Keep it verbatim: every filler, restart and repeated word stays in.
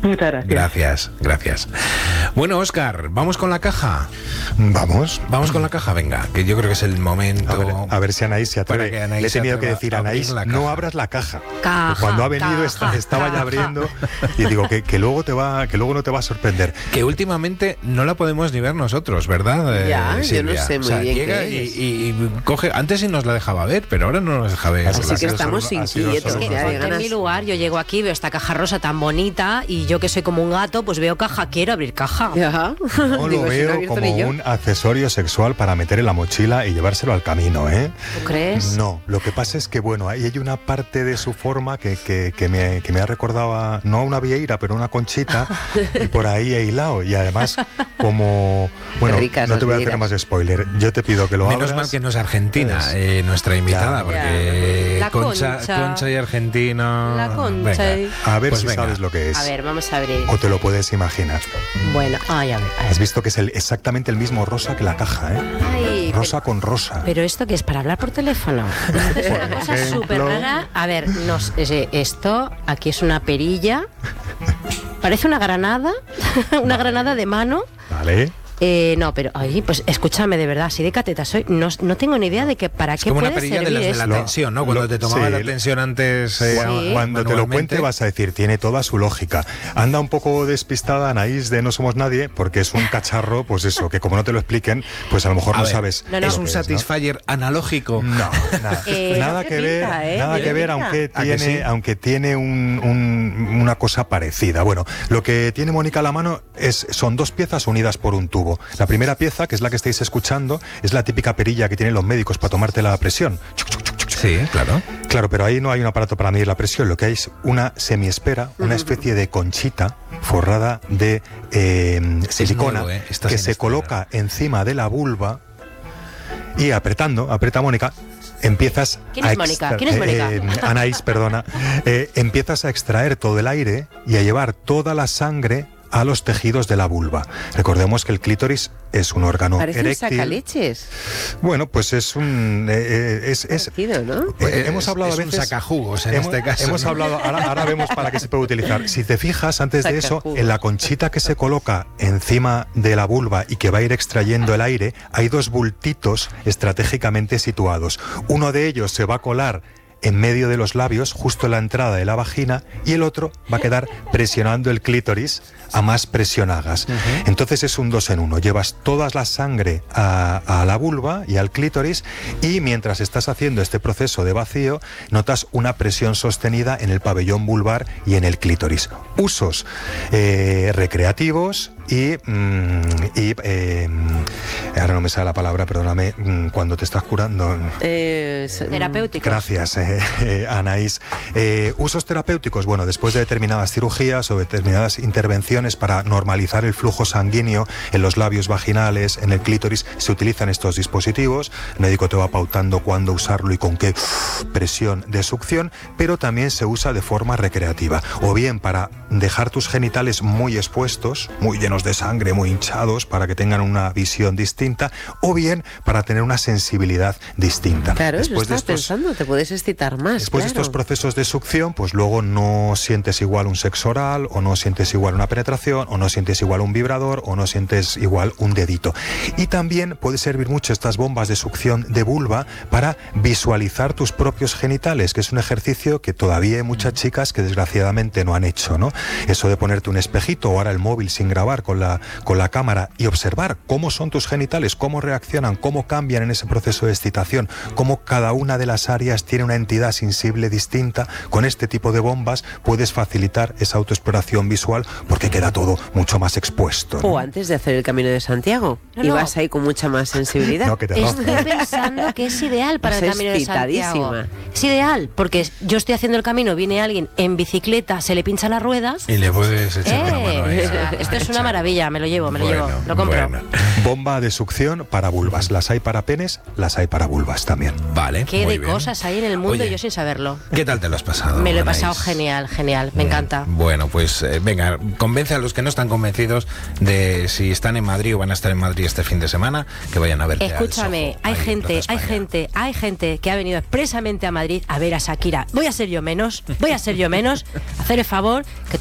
Muchas gracias. Gracias, gracias. Bueno, Óscar, ¿vamos con la caja? Vamos. Vamos con la caja, venga, que yo creo que es el momento. A ver, a ver si Anaís se atreve. Que Anaís Le he tenido se que decir, a Anaís, no abras la caja. Caja, Cuando ha venido caja, esta, estaba caja. ya abriendo y digo que, que luego te va, que luego no te va a sorprender. Que últimamente no la podemos ni ver nosotros, ¿verdad? Ya, eh, yo no Silvia? sé muy o sea, bien llega qué y, es. y, y coge. Antes sí nos la dejaba ver, pero ahora no nos deja ver. Así Así que ha sido estamos solo- ha sido inquietos, solo Es que ya, una- de ponte en ganas. mi lugar, yo llego aquí, veo esta caja rosa tan bonita y yo que soy como un gato, pues veo caja, quiero abrir caja. Ya. No Digo, lo si no he veo abierto como ni yo. un accesorio sexual para meter en la mochila y llevárselo al camino, ¿eh? ¿Tú crees? No, lo que pasa es que, bueno, ahí hay una parte de su forma que, que, que, me, que me ha recordado a, no a una vieira, pero una conchita, y por ahí he hilado. Y además, como... Bueno, ricas no las te voy a hacer vieiras. más spoiler. Yo te pido que lo Menos abras. mal que no es Argentina, Es- eh, nuestra invitada, Ya. porque La Concha, Concha. Concha y Argentina. La Concha Venga. y- A ver Pues si venga. sabes lo que es. A ver, vamos a abrir. O te lo puedes imaginar. Bueno, ay, a ver. a ver. Has visto que es el, exactamente el mismo rosa que la caja, ¿eh? Ay, Rosa pero, con rosa. pero esto que es para hablar por teléfono. Esto es una cosa Ejemplo. súper rara. A ver, nos, eh, esto aquí es una perilla. Parece una granada, una granada de mano. Vale. Eh, no, pero ay, pues escúchame, de verdad, así de cateta soy, no, no tengo ni idea de que para Es qué como una puede perilla de servir las de la esto. tensión, ¿no? Cuando Lo- te tomabas sí, la tensión antes. eh, Sí. Cuando te lo manualmente. cuente vas a decir, tiene toda su lógica. Anda un poco despistada Anaís de No Somos Nadie, porque es un cacharro, pues eso, que como no te lo expliquen, pues a lo mejor A no ver, sabes. No, no. lo Es que un ¿no? Satisfyer analógico. No, nada, Eh, nada no que te ver, pinta, ¿eh? nada No que te ver, pinta. aunque ¿A que tiene, sí? aunque tiene un- un- una cosa parecida. Bueno, lo que tiene Mónica a la mano es, son dos piezas unidas por un tubo. La primera pieza, que es la que estáis escuchando, es la típica perilla que tienen los médicos para tomarte la presión. Sí, claro. Claro, pero ahí no hay un aparato para medir la presión, lo que hay es una semiespera, una especie de conchita forrada de eh, silicona nuevo, ¿eh? Está que sin se estrenar. coloca encima de la vulva y apretando, aprieta Mónica, empiezas ¿Quién a es Mónica? extra- ¿Quién es Mónica? eh, eh, Anaís, perdona. Eh, empiezas a extraer todo el aire y a llevar toda la sangre a los tejidos de la vulva. Recordemos que el clítoris es un órgano Parece un eréctil. sacaleches. Bueno, pues es un... eh, eh, es, es, Parecido, ¿no? eh, hemos Es- hablado es a un veces... sacajugos en hemos, este caso. Hemos ¿no? hablado, ahora, ahora vemos para qué se puede utilizar. Si te fijas, antes de eso, Sacajugos. en la conchita que se coloca encima de la vulva y que va a ir extrayendo el aire, hay dos bultitos estratégicamente situados. Uno de ellos se va a colar en medio de los labios, justo en la entrada de la vagina, y el otro va a quedar presionando el clítoris a más presión hagas. Entonces es un dos en uno. Llevas toda la sangre a, a la vulva y al clítoris, y mientras estás haciendo este proceso de vacío, notas una presión sostenida en el pabellón vulvar y en el clítoris. Usos eh, recreativos y, mm, y eh, ahora no me sale la palabra, perdóname, mm, cuando te estás curando. Eh, s- Terapéutico. Gracias, eh, eh, Anaís. Eh, usos terapéuticos, bueno, después de determinadas cirugías o determinadas intervenciones para normalizar el flujo sanguíneo en los labios vaginales, en el clítoris, se utilizan estos dispositivos. El médico te va pautando cuándo usarlo y con qué presión de succión, pero también se usa de forma recreativa, o bien para dejar tus genitales muy expuestos, muy llenos de sangre, muy hinchados, para que tengan una visión distinta, o bien para tener una sensibilidad distinta. Claro, eso Después de estaba estos- pensando, te puedes excitar más. Después de claro. estos procesos de succión, pues luego no sientes igual un sexo oral, o no sientes igual una penetración, o no sientes igual un vibrador, o no sientes igual un dedito. Y también puede servir mucho estas bombas de succión de vulva para visualizar tus propios genitales, que es un ejercicio que todavía hay muchas chicas que desgraciadamente no han hecho, ¿no? Eso de ponerte un espejito o ahora el móvil sin grabar con la, con la cámara y observar cómo son tus genitales, cómo reaccionan, cómo cambian en ese proceso de excitación, cómo cada una de las áreas tiene una entidad sensible distinta. Con este tipo de bombas puedes facilitar esa autoexploración visual porque queda todo mucho más expuesto, ¿no? O antes de hacer el Camino de Santiago. No, y no. vas ahí con mucha más sensibilidad. No, que te Estoy rozan. pensando que es ideal para el Estás Camino de Santiago. excitadísima. Es ideal, porque yo estoy haciendo el camino, viene alguien en bicicleta, se le pincha las ruedas. Y le puedes echar una mano ahí. Eh, esto es una maravilla, me lo llevo, me lo llevo, Bueno, lo compro. bueno. Bomba de succión para vulvas. Las hay para penes, las hay para vulvas también. Vale. Qué muy de bien. cosas hay en el mundo Oye, y yo sin saberlo. ¿Qué tal te lo has pasado? Me lo he Anaís? pasado genial, genial, me encanta. Bueno, pues eh, venga, convence a los que no están convencidos de si están en Madrid o van a estar en Madrid este fin de semana, que vayan a verte al Escúchame, Soho, hay ahí en gente, Plaza hay España. gente, hay gente que ha venido expresamente a Madrid a ver a Shakira. Voy a ser yo menos, voy a ser yo menos. Hacer el favor, que